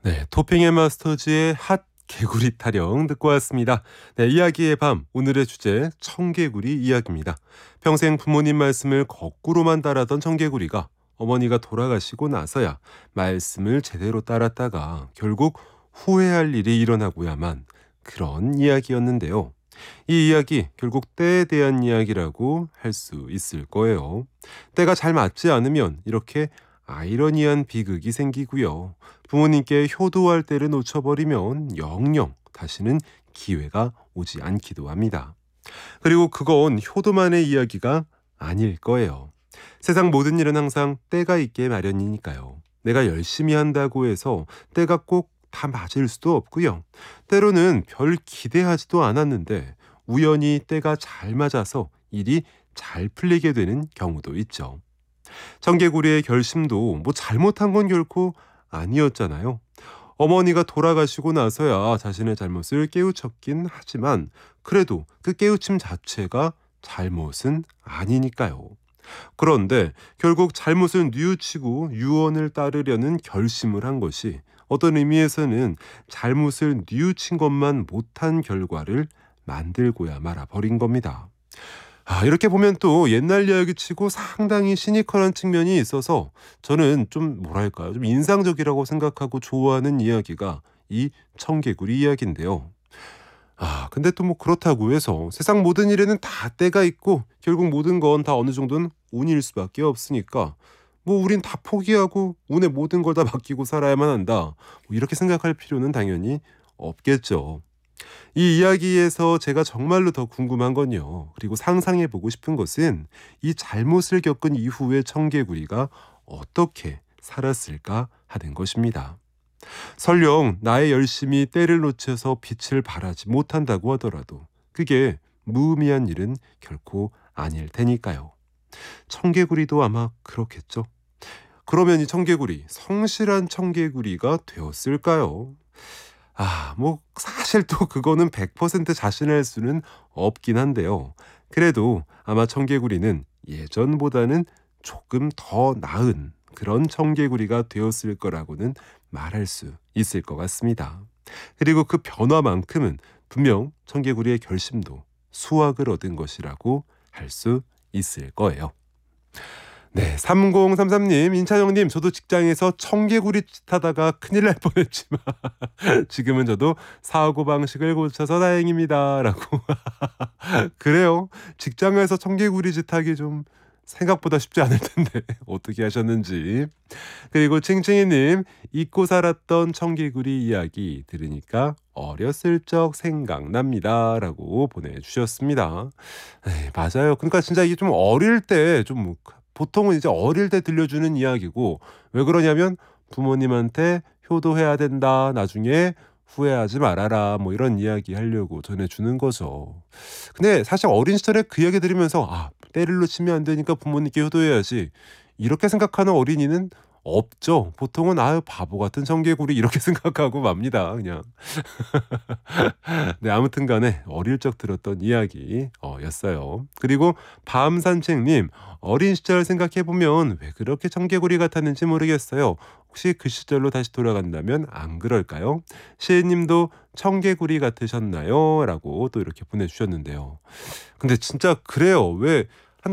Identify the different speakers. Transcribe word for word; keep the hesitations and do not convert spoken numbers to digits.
Speaker 1: 네, 토핑 앤 마스터즈의 핫 개구리 타령 듣고 왔습니다. 네, 이야기의 밤, 오늘의 주제 청개구리 이야기입니다. 평생 부모님 말씀을 거꾸로만 따르던 청개구리가 어머니가 돌아가시고 나서야 말씀을 제대로 따랐다가 결국 후회할 일이 일어나고야만 그런 이야기였는데요. 이 이야기 결국 때에 대한 이야기라고 할 수 있을 거예요. 때가 잘 맞지 않으면 이렇게 아이러니한 비극이 생기고요. 부모님께 효도할 때를 놓쳐버리면 영영 다시는 기회가 오지 않기도 합니다. 그리고 그건 효도만의 이야기가 아닐 거예요. 세상 모든 일은 항상 때가 있게 마련이니까요. 내가 열심히 한다고 해서 때가 꼭 다 맞을 수도 없고요. 때로는 별 기대하지도 않았는데 우연히 때가 잘 맞아서 일이 잘 풀리게 되는 경우도 있죠. 청개구리의 결심도 뭐 잘못한 건 결코 아니었잖아요. 어머니가 돌아가시고 나서야 자신의 잘못을 깨우쳤긴 하지만 그래도 그 깨우침 자체가 잘못은 아니니까요. 그런데 결국 잘못을 뉘우치고 유언을 따르려는 결심을 한 것이 어떤 의미에서는 잘못을 뉘우친 것만 못한 결과를 만들고야 말아 버린 겁니다. 아, 이렇게 보면 또 옛날 이야기치고 상당히 시니컬한 측면이 있어서 저는 좀 뭐랄까요? 좀 인상적이라고 생각하고 좋아하는 이야기가 이 청개구리 이야기인데요. 아, 근데 또 뭐 그렇다고 해서 세상 모든 일에는 다 때가 있고 결국 모든 건 다 어느 정도는 운일 수밖에 없으니까 뭐 우린 다 포기하고 운에 모든 걸 다 맡기고 살아야만 한다. 뭐 이렇게 생각할 필요는 당연히 없겠죠. 이 이야기에서 제가 정말로 더 궁금한 건요. 그리고 상상해보고 싶은 것은 이 잘못을 겪은 이후에 청개구리가 어떻게 살았을까 하는 것입니다. 설령 나의 열심이 때를 놓쳐서 빛을 발하지 못한다고 하더라도 그게 무의미한 일은 결코 아닐 테니까요. 청개구리도 아마 그렇겠죠. 그러면 이 청개구리, 성실한 청개구리가 되었을까요? 아, 뭐 사실 또 그거는 백 퍼센트 자신할 수는 없긴 한데요. 그래도 아마 청개구리는 예전보다는 조금 더 나은 그런 청개구리가 되었을 거라고는 말할 수 있을 것 같습니다. 그리고 그 변화만큼은 분명 청개구리의 결심도 수확을 얻은 것이라고 할 수 있을 거예요. 네, 삼공삼삼 님, 인찬영님, 저도 직장에서 청개구리 짓 하다가 큰일 날 뻔했지만 지금은 저도 사고방식을 고쳐서 다행입니다. 라고. 그래요. 직장에서 청개구리 짓 하기 좀 생각보다 쉽지 않을 텐데 어떻게 하셨는지. 그리고 칭칭이님, 잊고 살았던 청개구리 이야기 들으니까 어렸을 적 생각납니다. 라고 보내주셨습니다. 에이, 맞아요. 그러니까 진짜 이게 좀 어릴 때좀 보통은 이제 어릴 때 들려주는 이야기고 왜 그러냐면 부모님한테 효도해야 된다. 나중에 후회하지 말아라. 뭐 이런 이야기 하려고 전해주는 거죠. 근데 사실 어린 시절에 그 이야기 들으면서 아, 때를 놓치면 안 되니까 부모님께 효도해야지. 이렇게 생각하는 어린이는 없죠. 보통은 아유 바보 같은 청개구리 이렇게 생각하고 맙니다. 그냥. 네, 아무튼 간에 어릴 적 들었던 이야기 어, 였어요. 그리고 밤산책님, 어린 시절 생각해보면 왜 그렇게 청개구리 같았는지 모르겠어요. 혹시 그 시절로 다시 돌아간다면 안 그럴까요? 시애님도 청개구리 같으셨나요? 라고 또 이렇게 보내주셨는데요. 근데 진짜 그래요. 왜